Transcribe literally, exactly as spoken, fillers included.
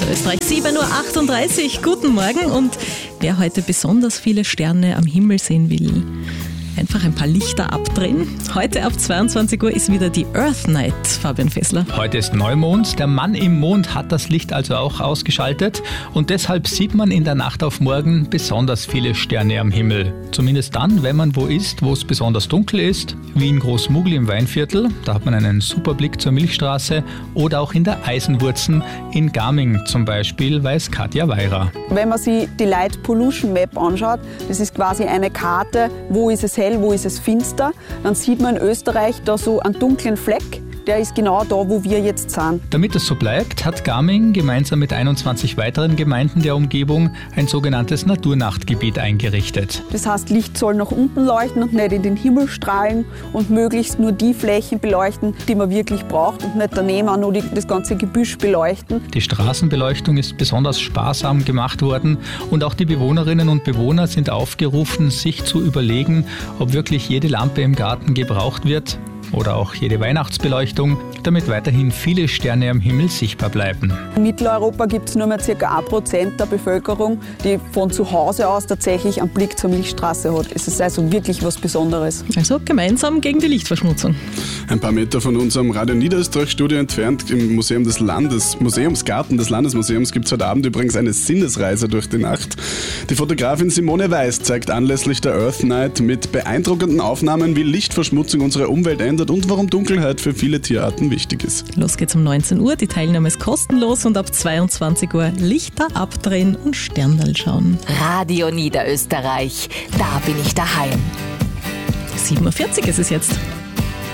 Niederösterreich. sieben Uhr achtunddreißig, guten Morgen. Und wer heute besonders viele Sterne am Himmel sehen will, einfach ein paar Lichter abdrehen. Heute ab zweiundzwanzig Uhr ist wieder die Earth Night, Fabian Fessler. Heute ist Neumond. Der Mann im Mond hat das Licht also auch ausgeschaltet. Und deshalb sieht man in der Nacht auf morgen besonders viele Sterne am Himmel. Zumindest dann, wenn man wo ist, wo es besonders dunkel ist. Wie in Großmugl im Weinviertel. Da hat man einen super Blick zur Milchstraße. Oder auch in der Eisenwurzen in Gaming zum Beispiel, weiß Katja Weirer. Wenn man sich die Light Pollution Map anschaut, das ist quasi eine Karte, wo ist es hell, wo ist es finster, dann sieht man in Österreich da so einen dunklen Fleck. Der ist genau da, wo wir jetzt sind. Damit es so bleibt, hat Gaming gemeinsam mit einundzwanzig weiteren Gemeinden der Umgebung ein sogenanntes Naturnachtgebiet eingerichtet. Das heißt, Licht soll nach unten leuchten und nicht in den Himmel strahlen und möglichst nur die Flächen beleuchten, die man wirklich braucht und nicht daneben auch nur die, das ganze Gebüsch beleuchten. Die Straßenbeleuchtung ist besonders sparsam gemacht worden und auch die Bewohnerinnen und Bewohner sind aufgerufen, sich zu überlegen, ob wirklich jede Lampe im Garten gebraucht wird. Oder auch jede Weihnachtsbeleuchtung, damit weiterhin viele Sterne am Himmel sichtbar bleiben. In Mitteleuropa gibt es nur mehr ca. ein Prozent der Bevölkerung, die von zu Hause aus tatsächlich einen Blick zur Milchstraße hat. Es ist also wirklich was Besonderes. Also gemeinsam gegen die Lichtverschmutzung. Ein paar Meter von unserem Radio Niederösterreich-Studio entfernt, im Museum des Landes, Museumsgarten des Landesmuseums, gibt es heute Abend übrigens eine Sinnesreise durch die Nacht. Die Fotografin Simone Weiß zeigt anlässlich der Earth Night mit beeindruckenden Aufnahmen, wie Lichtverschmutzung unsere Umwelt ändert und warum Dunkelheit für viele Tierarten wichtig ist. Los geht's um neunzehn Uhr, die Teilnahme ist kostenlos und ab zweiundzwanzig Uhr Lichter abdrehen und Sternerl schauen. Radio Niederösterreich, da bin ich daheim. sieben Uhr vierzig ist es jetzt.